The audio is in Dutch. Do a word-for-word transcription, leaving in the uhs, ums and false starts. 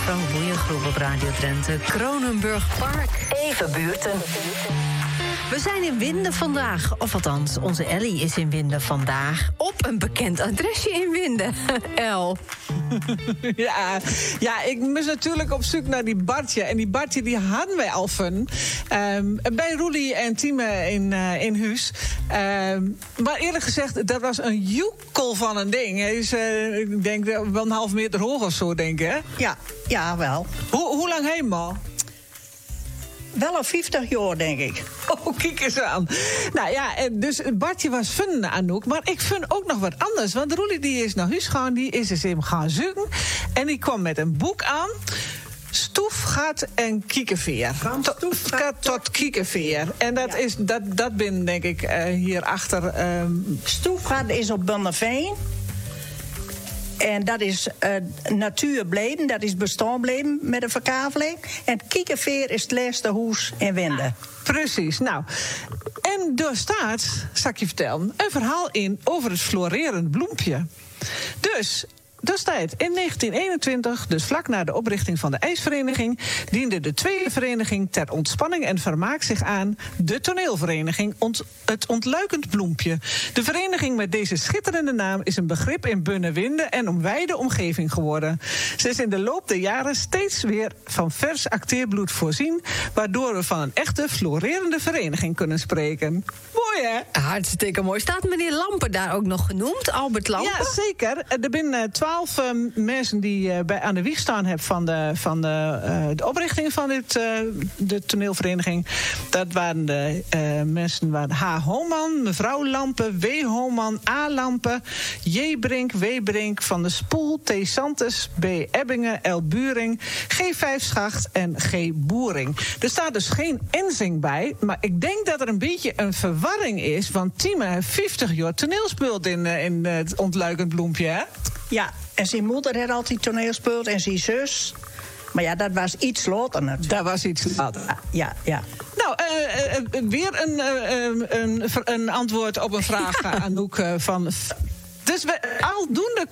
Frank Boeiengroep op Radio Drenthe. Kronenburg Park. Even buurten. We zijn in Winden vandaag. Of althans, onze Ellie is in Winden vandaag. Op een bekend adresje in Winden. El. Ja, ja, ik moest natuurlijk op zoek naar die Bartje. En die Bartje die hadden wij al van. Um, bij Roelie en Tieme in, uh, in huis. Um, maar eerlijk gezegd, dat was een joekel van een ding. Hij is, uh, ik denk, wel een half meter hoog of zo, denk ik, hè? Ja, ja, wel. Hoe, hoe lang helemaal? Wel al vijftig jaar, denk ik. Oh, kijk eens aan. Nou ja, dus Bartje was fun, Anouk. Maar ik vind ook nog wat anders. Want Roelie die is naar huis gegaan, die is eens hem gaan zoeken. En die kwam met een boek aan. Stoefgat en kiekenveer. Van stoefgat tot, tot kiekenveer. En dat, ja. is, dat, dat ben, denk ik, uh, hierachter. Um... Stoefgat is op Bonneveen. En dat is uh, natuurbleven, dat is bestaanbleven met een verkaveling. En kiekenveer is het laatste huis in Winden. Precies, nou. En daar staat, zal ik je vertellen, een verhaal in over het florerend bloempje. Dus... Dat staat in negentien eenentwintig, dus vlak na de oprichting van de ijsvereniging, diende de tweede vereniging ter ontspanning en vermaak zich aan de toneelvereniging ont, Het Ontluikend Bloempje. De vereniging met deze schitterende naam is een begrip in Bunnewinde en om wijde omgeving geworden. Ze is in de loop der jaren steeds weer van vers acteerbloed voorzien, waardoor we van een echte florerende vereniging kunnen spreken. Mooi, hè? Hartstikke mooi. Staat meneer Lampen daar ook nog genoemd? Albert Lampen? Ja, zeker. Er zijn twaalf uh, mensen die uh, bij, aan de wieg staan hebben van de, van de, uh, de oprichting van dit, uh, de toneelvereniging. Dat waren de uh, mensen waren H. Homan, mevrouw Lampen, W. Homan, A. Lampen, J. Brink, W. Brink, Van der Spoel, T. Santes, B. Ebbingen, L. Buring, G. Vijfschacht en G. Boering. Er staat dus geen Enzing bij, maar ik denk dat er een beetje een verwarring is, want Tieme heeft vijftig jaar toneel speelt in, uh, in uh, het Ontluikend Bloempje, hè? Ja, en zijn moeder had altijd toneel gespeeld en zijn zus. Maar ja, dat was iets later natuurlijk. Dat was iets later. Ja, ja. Nou, uh, uh, weer een, uh, een, een antwoord op een vraag, Anouk, uh, van... Dus we, aldoende